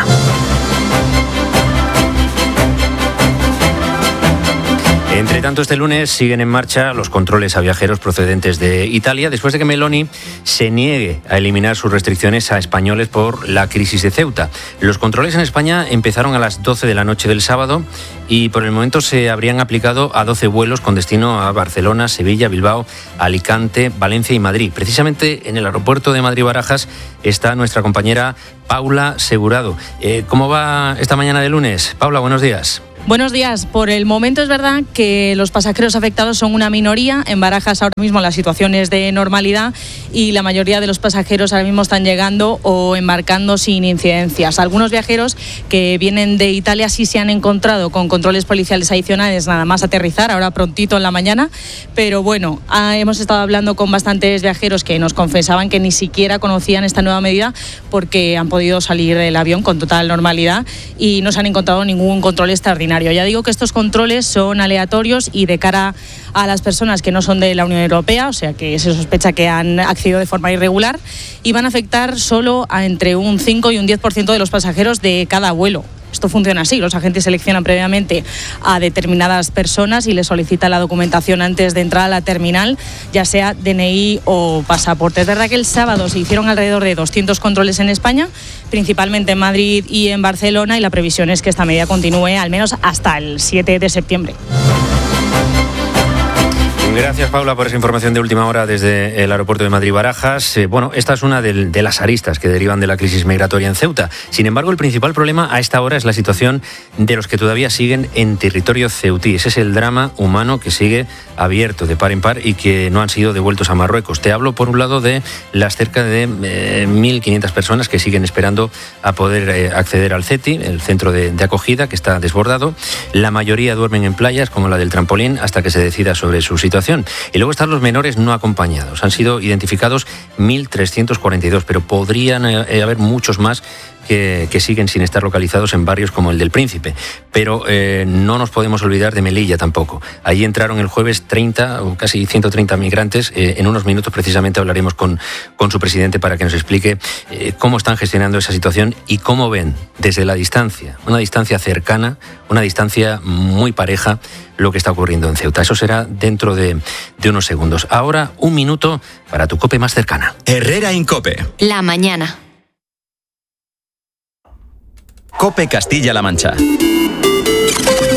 Entre tanto, este lunes siguen en marcha los controles a viajeros procedentes de Italia, después de que Meloni se niegue a eliminar sus restricciones a españoles por la crisis de Ceuta. Los controles en España empezaron a las 12 de la noche del sábado y por el momento se habrían aplicado a 12 vuelos con destino a Barcelona, Sevilla, Bilbao, Alicante, Valencia y Madrid. Precisamente en el aeropuerto de Madrid-Barajas está nuestra compañera Paula Segurado. ¿Cómo va esta mañana de lunes? Paula, buenos días. Buenos días. Por el momento es verdad que los pasajeros afectados son una minoría. En Barajas ahora mismo la situación es de normalidad y la mayoría de los pasajeros ahora mismo están llegando o embarcando sin incidencias. Algunos viajeros que vienen de Italia sí se han encontrado con controles policiales adicionales nada más aterrizar, ahora prontito en la mañana. Pero bueno, hemos estado hablando con bastantes viajeros que nos confesaban que ni siquiera conocían esta nueva medida porque han podido salir del avión con total normalidad y no se han encontrado ningún control extraordinario. Ya digo que estos controles son aleatorios y de cara a las personas que no son de la Unión Europea, o sea que se sospecha que han accedido de forma irregular, y van a afectar solo a entre un 5 y un 10% de los pasajeros de cada vuelo. Esto funciona así, los agentes seleccionan previamente a determinadas personas y les solicitan la documentación antes de entrar a la terminal, ya sea DNI o pasaporte. Es verdad que el sábado se hicieron alrededor de 200 controles en España, principalmente en Madrid y en Barcelona, y la previsión es que esta medida continúe al menos hasta el 7 de septiembre. Gracias, Paula, por esa información de última hora desde el aeropuerto de Madrid-Barajas. Bueno, esta es una de las aristas que derivan de la crisis migratoria en Ceuta. Sin embargo, el principal problema a esta hora es la situación de los que todavía siguen en territorio ceutí. Ese es el drama humano que sigue abierto de par en par y que no han sido devueltos a Marruecos. Te hablo, por un lado, de las cerca de 1.500 personas que siguen esperando a poder acceder al CETI, el centro de acogida, que está desbordado. La mayoría duermen en playas, como la del Trampolín, hasta que se decida sobre su situación. Y luego están los menores no acompañados. Han sido identificados 1.342, pero podrían haber muchos más que siguen sin estar localizados en barrios como el del Príncipe. Pero no nos podemos olvidar de Melilla tampoco. Allí entraron el jueves 30 o casi 130 migrantes. En unos minutos precisamente hablaremos con su presidente para que nos explique cómo están gestionando esa situación y cómo ven desde la distancia, una distancia cercana, una distancia muy pareja, lo que está ocurriendo en Ceuta. Eso será dentro de unos segundos. Ahora, un minuto para tu COPE más cercana. Herrera en COPE. La mañana. COPE Castilla-La Mancha.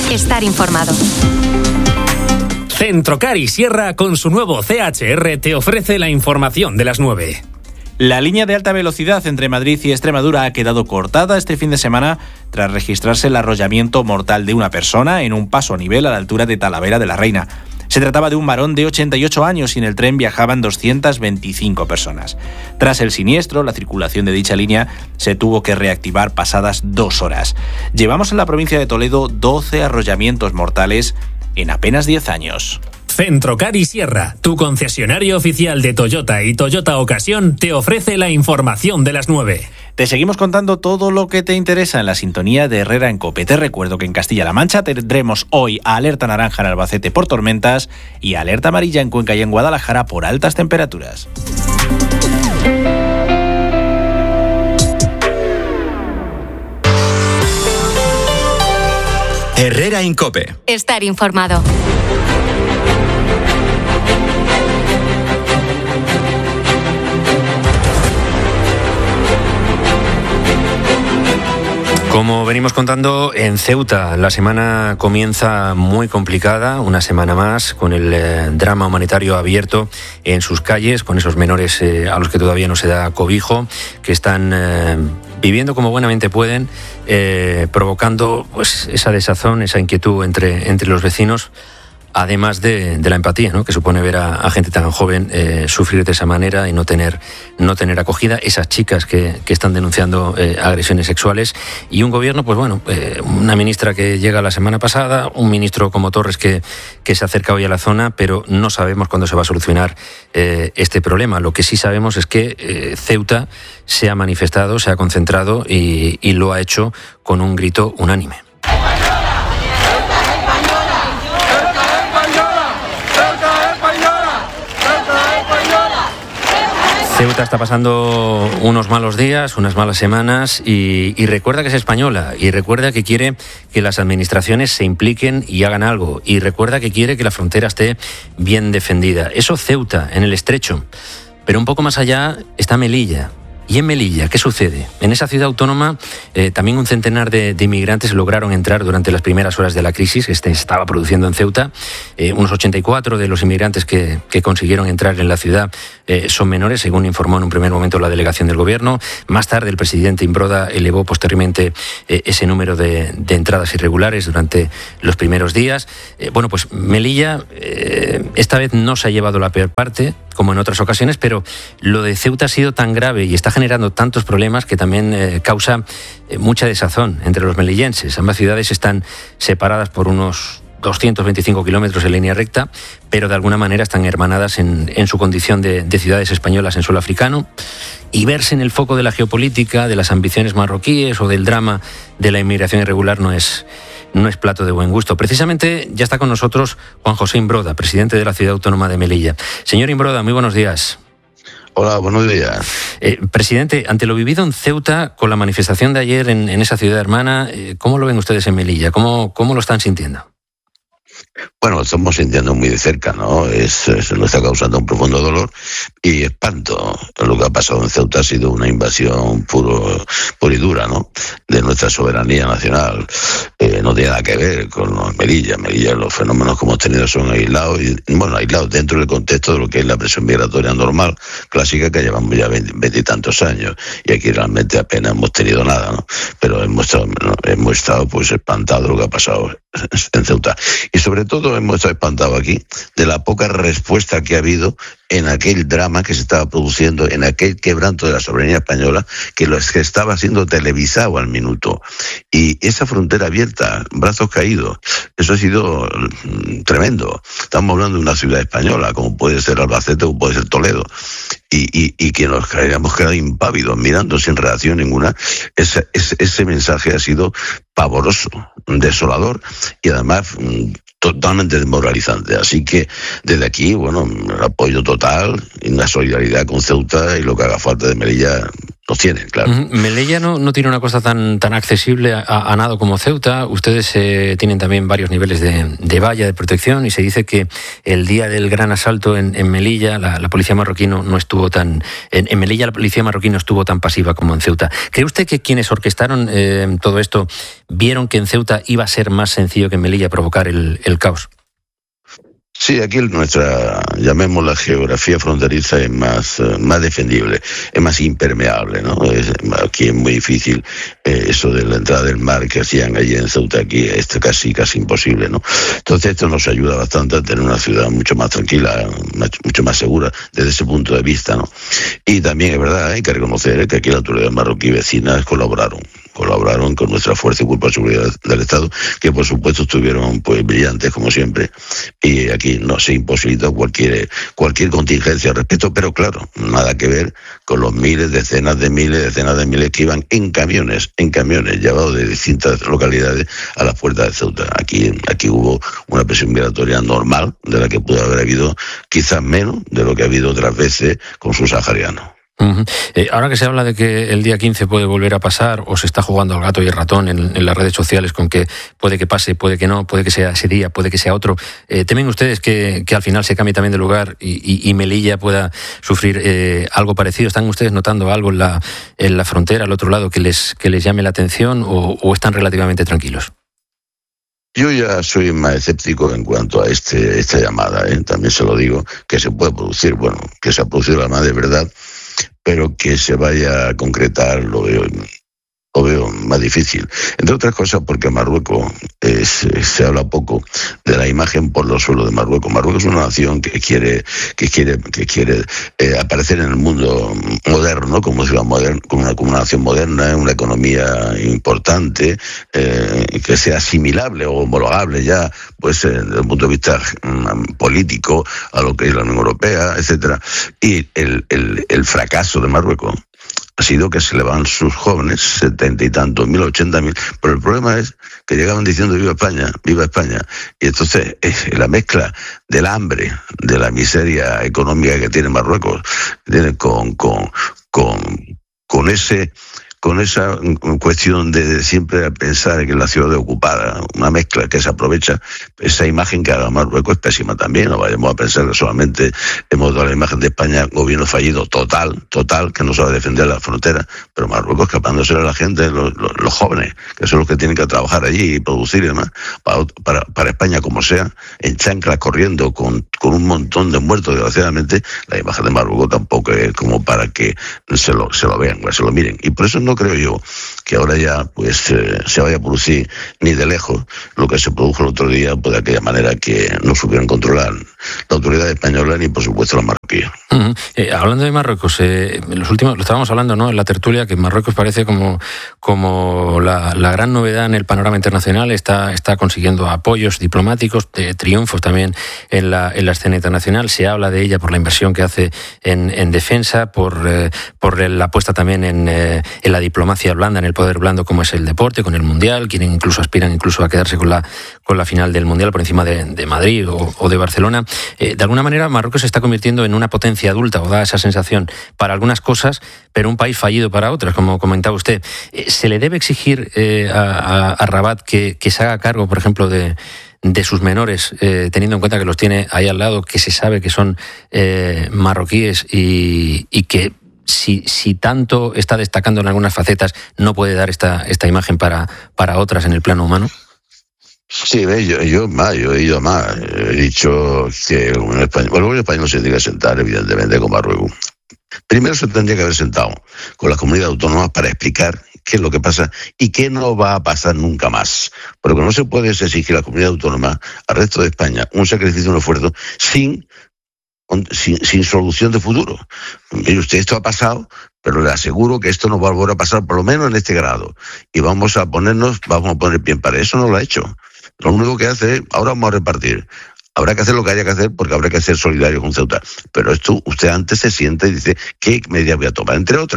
estar informado. Centrocar y Sierra, con su nuevo CHR, te ofrece la información de las 9. La línea de alta velocidad entre Madrid y Extremadura ha quedado cortada este fin de semana tras registrarse el arrollamiento mortal de una persona en un paso a nivel a la altura de Talavera de la Reina. Se trataba de un varón de 88 años y en el tren viajaban 225 personas. Tras el siniestro, la circulación de dicha línea se tuvo que reactivar pasadas 2 horas. Llevamos en la provincia de Toledo 12 arrollamientos mortales en apenas 10 años. Centrocar y Sierra, tu concesionario oficial de Toyota y Toyota Ocasión, te ofrece la información de las 9. Te seguimos contando todo lo que te interesa en la sintonía de Herrera en COPE. Te recuerdo que en Castilla-La Mancha tendremos hoy alerta naranja en Albacete por tormentas y alerta amarilla en Cuenca y en Guadalajara por altas temperaturas. Herrera en COPE. Estar informado. Como venimos contando, en Ceuta la semana comienza muy complicada, una semana más, con el drama humanitario abierto en sus calles, con esos menores a los que todavía no se da cobijo, que están viviendo como buenamente pueden, provocando pues esa desazón, esa inquietud entre los vecinos, además de la empatía, ¿no?, que supone ver a gente tan joven sufrir de esa manera y no tener acogida, esas chicas que están denunciando agresiones sexuales, y un gobierno, pues bueno, una ministra que llega la semana pasada, un ministro como Torres que se acerca hoy a la zona, pero no sabemos cuándo se va a solucionar este problema. Lo que sí sabemos es que Ceuta se ha manifestado, se ha concentrado y lo ha hecho con un grito unánime. Ceuta está pasando unos malos días, unas malas semanas y recuerda que es española y recuerda que quiere que las administraciones se impliquen y hagan algo y recuerda que quiere que la frontera esté bien defendida. Eso Ceuta, en el Estrecho, pero un poco más allá está Melilla. ¿Y en Melilla qué sucede? En esa ciudad autónoma también un centenar de inmigrantes lograron entrar durante las primeras horas de la crisis que se estaba produciendo en Ceuta. Unos 84 de los inmigrantes que consiguieron entrar en la ciudad son menores, según informó en un primer momento la delegación del gobierno. Más tarde el presidente Imbroda elevó posteriormente ese número de entradas irregulares durante los primeros días. Bueno, pues Melilla esta vez no se ha llevado la peor parte, como en otras ocasiones, pero lo de Ceuta ha sido tan grave y está generando tantos problemas que también causa mucha desazón entre los melillenses. Ambas ciudades están separadas por unos 225 kilómetros en línea recta, pero de alguna manera están hermanadas en su condición de ciudades españolas en suelo africano, y verse en el foco de la geopolítica, de las ambiciones marroquíes o del drama de la inmigración irregular no es plato de buen gusto. Precisamente ya está con nosotros Juan José Imbroda, presidente de la Ciudad Autónoma de Melilla. Señor Imbroda, muy buenos días. Hola, buenos días. Presidente, ante lo vivido en Ceuta, con la manifestación de ayer en esa ciudad hermana, ¿cómo lo ven ustedes en Melilla? ¿Cómo lo están sintiendo? Bueno, lo estamos sintiendo muy de cerca, ¿no? Se nos está causando un profundo dolor y espanto. Lo que ha pasado en Ceuta ha sido una invasión pura y dura, ¿no?, de nuestra soberanía nacional. No tiene nada que ver con Melilla. Melilla, los fenómenos que hemos tenido son aislados dentro del contexto de lo que es la presión migratoria normal, clásica, que llevamos ya 20 y tantos años. Y aquí realmente apenas hemos tenido nada, ¿no? Pero hemos estado pues espantados de lo que ha pasado en Ceuta. Y sobre todo hemos estado espantados aquí de la poca respuesta que ha habido en aquel drama que se estaba produciendo, en aquel quebranto de la soberanía española que estaba siendo televisado al minuto. Y esa frontera abierta, brazos caídos, eso ha sido tremendo. Estamos hablando de una ciudad española, como puede ser Albacete o puede ser Toledo. Y que nos habíamos quedado impávidos, mirando sin reacción ninguna. Ese mensaje ha sido pavoroso, desolador y además totalmente desmoralizante. Así que desde aquí, bueno, el apoyo total y una solidaridad con Ceuta, y lo que haga falta de Melilla claro. Melilla no tiene una costa tan accesible a nado como Ceuta. Ustedes tienen también varios niveles de valla de protección y se dice que el día del gran asalto en Melilla la policía marroquí no estuvo tan... En Melilla la policía marroquí no estuvo tan pasiva como en Ceuta. ¿Cree usted que quienes orquestaron todo esto vieron que en Ceuta iba a ser más sencillo que en Melilla provocar el caos? Sí, aquí nuestra, llamémosla geografía fronteriza, es más defendible, es más impermeable, ¿no? Aquí es muy difícil eso de la entrada del mar que hacían allí en Ceuta, aquí es casi imposible, ¿no? Entonces esto nos ayuda bastante a tener una ciudad mucho más tranquila, mucho más segura desde ese punto de vista, ¿no? Y también es verdad, hay que reconocer que aquí la autoridad marroquí vecinas colaboraron con nuestra fuerza y cuerpo de seguridad del Estado, que por supuesto estuvieron pues brillantes como siempre, y aquí no se imposibilitó cualquier contingencia al respecto, pero claro, nada que ver con los decenas de miles que iban en camiones llevados de distintas localidades a las puertas de Ceuta. Aquí hubo una presión migratoria normal, de la que pudo haber habido quizás menos de lo que ha habido otras veces con sus saharianos. Ahora que se habla de que el día 15 puede volver a pasar, o se está jugando al gato y el ratón en las redes sociales con que puede que pase, puede que no, puede que sea ese día, puede que sea otro, ¿temen ustedes que al final se cambie también de lugar y Melilla pueda sufrir algo parecido? ¿Están ustedes notando algo en la frontera, al otro lado, que les llame la atención o están relativamente tranquilos? Yo ya soy más escéptico en cuanto a esta llamada, también se lo digo, que se puede producir, que se ha producido la llamada de verdad, pero que se vaya a concretar lo veo más difícil. Entre otras cosas porque Marruecos, se habla poco de la imagen por los suelos de Marruecos. Marruecos es una nación que quiere aparecer en el mundo moderno, como ciudad moderna, como una nación moderna, una economía importante, que sea asimilable o homologable ya, pues desde el punto de vista político a lo que es la Unión Europea, etcétera. Y el fracaso de Marruecos ha sido que se le van sus jóvenes, 70 y tantos mil, 80.000, pero el problema es que llegaban diciendo viva España, y entonces la mezcla del hambre, de la miseria económica que tiene Marruecos, con esa cuestión de siempre pensar que la ciudad es ocupada, una mezcla que se aprovecha, esa imagen que haga Marruecos es pésima también. No vayamos a pensar que solamente hemos dado la imagen de España gobierno fallido total, que no sabe defender la frontera, pero Marruecos escapándose a la gente, los jóvenes, que son los que tienen que trabajar allí y producir y demás, para España como sea, en chanclas corriendo con un montón de muertos, desgraciadamente. La imagen de Marruecos tampoco es como para que se lo vean, se lo miren, y por eso no creo yo que ahora ya pues se vaya a producir ni de lejos lo que se produjo el otro día, pues de aquella manera que no supieron controlar la autoridad española ni por supuesto la marroquí. Hablando de Marruecos, lo estábamos hablando, ¿no?, en la tertulia, que Marruecos parece como la gran novedad en el panorama internacional. Está consiguiendo apoyos diplomáticos, triunfos también en la escena internacional. Se habla de ella por la inversión que hace en defensa, por la apuesta también en la diplomacia blanda, en el poder blando, como es el deporte, con el Mundial. Aspiran incluso a quedarse con la final del Mundial por encima de Madrid o de Barcelona. De alguna manera Marruecos se está convirtiendo en una potencia adulta, o da esa sensación para algunas cosas, pero un país fallido para otras, como comentaba usted. ¿Se le debe exigir a Rabat que se haga cargo, por ejemplo, de sus menores, teniendo en cuenta que los tiene ahí al lado, que se sabe que son marroquíes y que si tanto está destacando en algunas facetas, no puede dar esta imagen para otras en el plano humano? Sí, yo he ido más. He dicho que un español se tiene que sentar, evidentemente, con Marruecos. Primero se tendría que haber sentado con las comunidades autónomas para explicar qué es lo que pasa y qué no va a pasar nunca más. Porque no se puede exigir a la comunidad autónoma, al resto de España, un sacrificio, un esfuerzo, sin solución de futuro. Mire usted, esto ha pasado, pero le aseguro que esto no va a volver a pasar, por lo menos en este grado. Y vamos a poner bien para eso. No lo ha hecho. Lo único que hace es, ahora vamos a repartir. Habrá que hacer lo que haya que hacer, porque habrá que ser solidario con Ceuta. Pero esto, usted antes se sienta y dice, ¿qué medidas voy a tomar? Entre otras,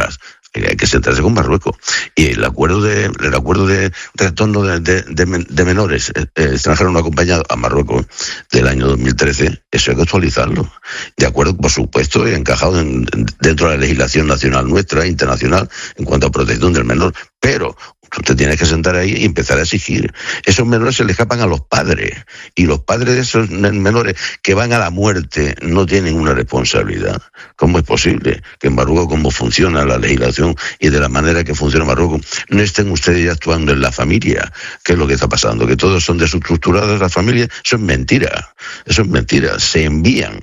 Hay que sentarse con Marruecos. Y el acuerdo de retorno de menores extranjeros no acompañados a Marruecos del año 2013, eso hay que actualizarlo. De acuerdo, por supuesto, encajado dentro de la legislación nacional nuestra, internacional, en cuanto a protección del menor. Pero usted tiene que sentar ahí y empezar a exigir. Esos menores se le escapan a los padres. Y los padres de esos menores que van a la muerte no tienen una responsabilidad. ¿Cómo es posible que en Marruecos, como funciona la legislación y de la manera que funciona Marruecos, no estén ustedes ya actuando en la familia? ¿Qué es lo que está pasando? Que todos son desestructuradas las familias. Eso es mentira. Eso es mentira. Se envían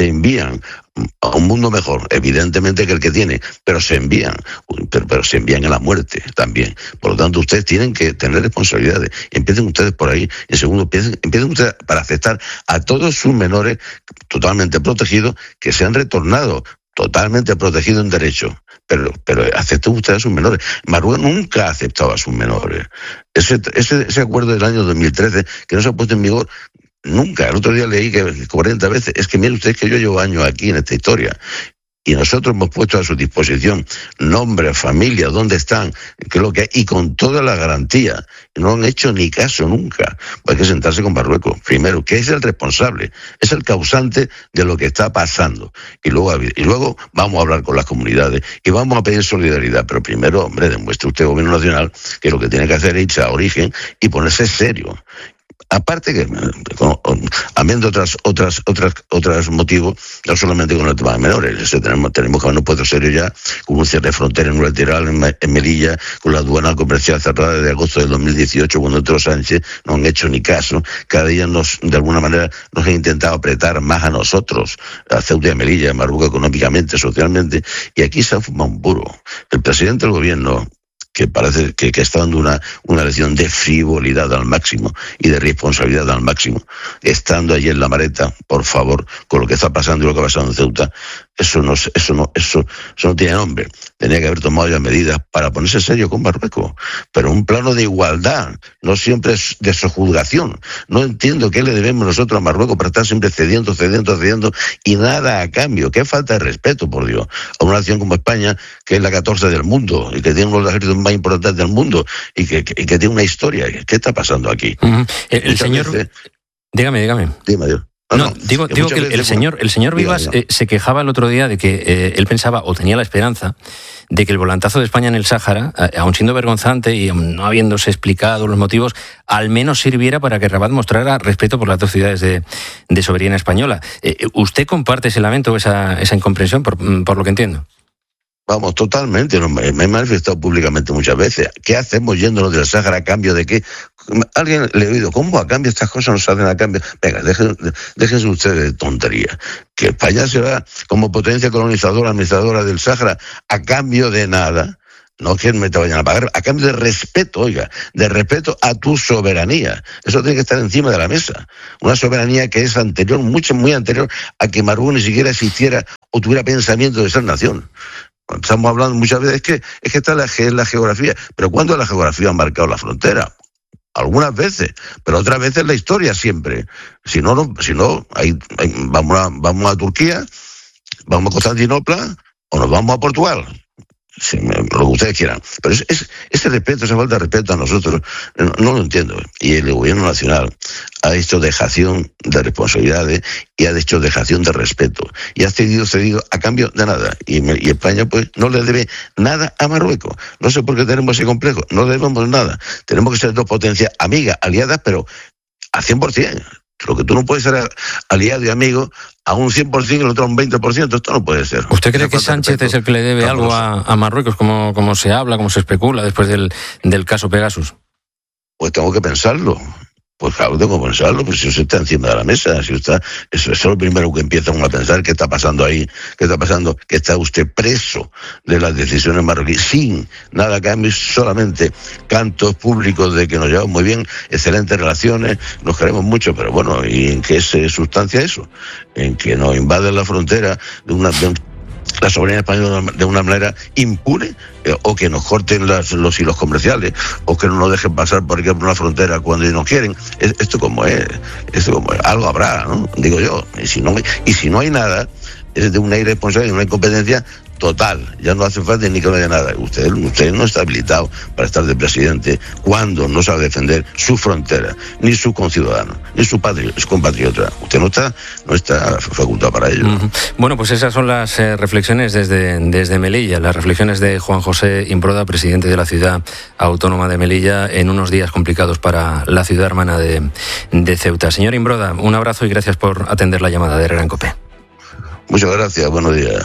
a un mundo mejor, evidentemente, que el que tiene, pero se envían, pero se envían a la muerte también. Por lo tanto, ustedes tienen que tener responsabilidades. Empiecen ustedes por ahí. En segundo, empiecen ustedes para aceptar a todos sus menores totalmente protegidos, que se han retornado totalmente protegidos en derecho. Pero acepten ustedes a sus menores. Marruecos nunca ha aceptado a sus menores. Ese acuerdo del año 2013, que no se ha puesto en vigor nunca. El otro día leí que 40 veces. Es que miren ustedes que yo llevo años aquí en esta historia. Y nosotros hemos puesto a su disposición nombre, familia, dónde están, qué es lo que hay, y con toda la garantía. No han hecho ni caso nunca. Hay que sentarse con Marruecos. Primero, que es el responsable, es el causante de lo que está pasando. Y luego vamos a hablar con las comunidades y vamos a pedir solidaridad. Pero primero, hombre, demuestre usted, gobierno nacional, que lo que tiene que hacer es irse a origen y ponerse serio. Aparte que, habiendo otros motivos, no solamente con el tema de menores, tenemos que habernos puesto serio ya con un cierre de frontera unilateral en Melilla, con la aduana comercial cerrada desde agosto del 2018, cuando entró Sánchez, no han hecho ni caso. Cada día de alguna manera nos han intentado apretar más a nosotros, a Ceuta y a Melilla, a Marruecos, económicamente, socialmente, y aquí se ha fumado un puro. El presidente del gobierno, que parece que está dando una lección de frivolidad al máximo y de responsabilidad al máximo, estando allí en La Mareta, por favor, con lo que está pasando y lo que ha pasado en Ceuta, eso no tiene nombre. Tenía que haber tomado ya medidas para ponerse serio con Marruecos, pero un plano de igualdad, no siempre es de sojuzgación. No entiendo qué le debemos nosotros a Marruecos para estar siempre cediendo y nada a cambio. Qué falta de respeto, por Dios, a una nación como España, que es la 14 del mundo y que tiene uno de los ejércitos más importantes del mundo y que tiene una historia. ¿Qué está pasando aquí? El señor... Veces... Dígame. Dime, Dios. Digo que el señor Vivas se quejaba el otro día de que él pensaba, o tenía la esperanza, de que el volantazo de España en el Sáhara, aun siendo vergonzante y no habiéndose explicado los motivos, al menos sirviera para que Rabat mostrara respeto por las dos ciudades de soberanía española. ¿Usted comparte ese lamento o esa incomprensión, por lo que entiendo? Vamos, totalmente. Me he manifestado públicamente muchas veces. ¿Qué hacemos yéndonos del Sáhara a cambio de qué? Alguien le he oído, ¿cómo a cambio estas cosas no se hacen a cambio? Venga, déjense ustedes de tontería. Que España se va como potencia colonizadora, administradora del Sáhara, a cambio de nada. No que me te vayan a pagar, a cambio de respeto, de respeto a tu soberanía. Eso tiene que estar encima de la mesa. Una soberanía que es anterior, muy anterior a que Marruecos ni siquiera existiera o tuviera pensamiento de ser nación. Estamos hablando muchas veces que está la geografía, pero ¿cuándo la geografía ha marcado la frontera? Algunas veces, pero otras veces la historia siempre. Si no, vamos a Turquía, vamos a Constantinopla o nos vamos a Portugal. Lo que ustedes quieran. Pero ese respeto, esa falta de respeto a nosotros, no lo entiendo. Y el gobierno nacional ha hecho dejación de responsabilidades y ha hecho dejación de respeto. Y ha cedido a cambio de nada. Y España, pues, no le debe nada a Marruecos. No sé por qué tenemos ese complejo. No debemos nada. Tenemos que ser dos potencias amigas, aliadas, pero a 100%. Lo que tú no puedes ser aliado y amigo a un 100% y el otro a un 20%, esto no puede ser. ¿Usted cree que Sánchez es el que le debe algo a Marruecos, como se habla, como se especula después del caso Pegasus? Pues tengo que pensarlo. Pues claro, tengo que pensarlo, pues si usted está encima de la mesa, eso es lo primero que empieza uno a pensar, ¿qué está pasando ahí? ¿Qué está pasando? Que está usted preso de las decisiones marroquíes, sin nada a cambio, solamente cantos públicos de que nos llevamos muy bien, excelentes relaciones, nos queremos mucho, pero bueno, ¿y en qué se sustancia eso? En que nos invaden la frontera la soberanía española de una manera impune, o que nos corten los hilos comerciales, o que no nos dejen pasar por ejemplo una frontera cuando ellos no quieren. Esto como es, algo habrá, ¿no? Digo yo. Y si no hay nada, es de una irresponsabilidad y una incompetencia total, ya no hace falta ni que no haya nada. Usted no está habilitado para estar de presidente cuando no sabe defender su frontera, ni su conciudadano, ni su compatriota. Usted no está facultado para ello. Bueno, pues esas son las reflexiones desde Melilla, las reflexiones de Juan José Imbroda, presidente de la ciudad autónoma de Melilla, en unos días complicados para la ciudad hermana de Ceuta. Señor Imbroda, un abrazo y gracias por atender la llamada de Herrera en COPE. Muchas gracias, buenos días.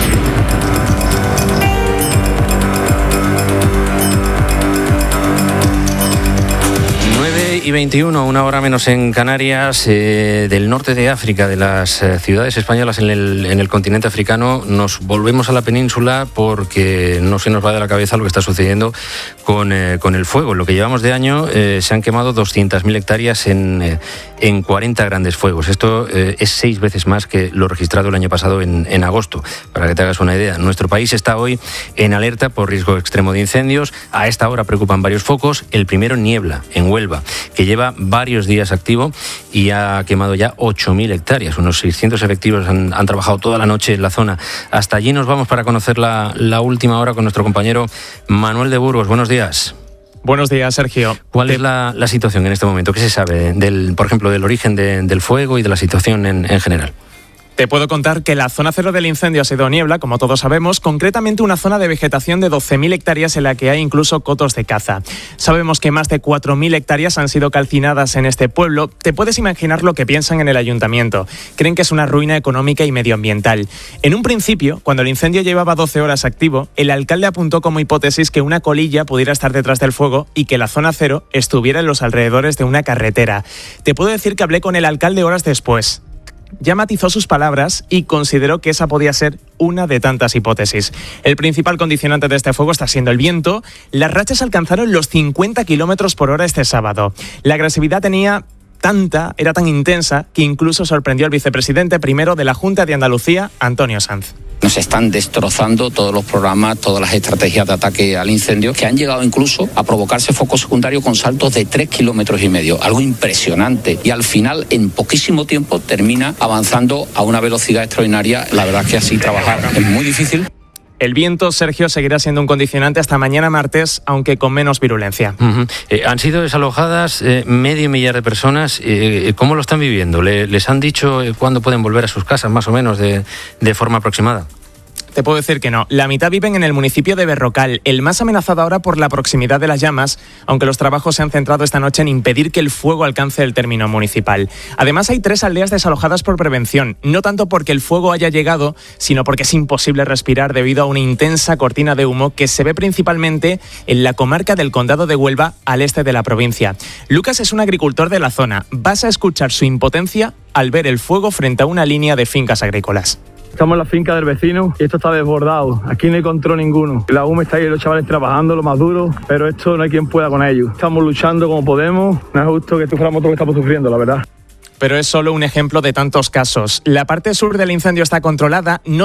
9:21, una hora menos en Canarias. Del norte de África, de las ciudades españolas en el continente africano, nos volvemos a la península porque no se nos va de la cabeza lo que está sucediendo con el fuego. En lo que llevamos de año se han quemado 200.000 hectáreas en 40 grandes fuegos. Esto es 6 veces más que lo registrado el año pasado en agosto. Para que te hagas una idea, nuestro país está hoy en alerta por riesgo extremo de incendios. A esta hora preocupan varios focos. El primero en Niebla, en Huelva, que lleva varios días activo y ha quemado ya 8.000 hectáreas. Unos 600 efectivos han trabajado toda la noche en la zona. Hasta allí nos vamos para conocer la última hora con nuestro compañero Manuel de Burgos. Buenos días. Buenos días, Sergio. ¿Cuál es la situación en este momento? ¿Qué se sabe, por ejemplo, del origen del fuego y de la situación en general? Te puedo contar que la zona cero del incendio ha sido Niebla, como todos sabemos, concretamente una zona de vegetación de 12.000 hectáreas en la que hay incluso cotos de caza. Sabemos que más de 4.000 hectáreas han sido calcinadas en este pueblo. Te puedes imaginar lo que piensan en el ayuntamiento. Creen que es una ruina económica y medioambiental. En un principio, cuando el incendio llevaba 12 horas activo, el alcalde apuntó como hipótesis que una colilla pudiera estar detrás del fuego y que la zona cero estuviera en los alrededores de una carretera. Te puedo decir que hablé con el alcalde horas después. Ya matizó sus palabras y consideró que esa podía ser una de tantas hipótesis. El principal condicionante de este fuego está siendo el viento. Las rachas alcanzaron los 50 kilómetros por hora este sábado. La agresividad era tan intensa que incluso sorprendió al vicepresidente primero de la Junta de Andalucía, Antonio Sanz. Nos están destrozando todos los programas, todas las estrategias de ataque al incendio, que han llegado incluso a provocarse focos secundarios con saltos de 3,5 kilómetros. Algo impresionante. Y al final, en poquísimo tiempo, termina avanzando a una velocidad extraordinaria. La verdad es que así trabajar es muy difícil. El viento, Sergio, seguirá siendo un condicionante hasta mañana martes, aunque con menos virulencia. Han sido desalojadas 500.000 de personas. ¿Cómo lo están viviendo? ¿Les han dicho cuándo pueden volver a sus casas, más o menos, de forma aproximada? Te puedo decir que no. La mitad viven en el municipio de Berrocal, el más amenazado ahora por la proximidad de las llamas, aunque los trabajos se han centrado esta noche en impedir que el fuego alcance el término municipal. Además, hay 3 aldeas desalojadas por prevención, no tanto porque el fuego haya llegado, sino porque es imposible respirar debido a una intensa cortina de humo que se ve principalmente en la comarca del Condado de Huelva, al este de la provincia. Lucas es un agricultor de la zona. Vas a escuchar su impotencia al ver el fuego frente a una línea de fincas agrícolas. Estamos en la finca del vecino y esto está desbordado. Aquí no hay control ninguno. La UME está ahí, los chavales trabajando lo más duro, pero esto no hay quien pueda con ellos. Estamos luchando como podemos. No es justo que suframos todo lo que estamos sufriendo, la verdad. Pero es solo un ejemplo de tantos casos. La parte sur del incendio está controlada. No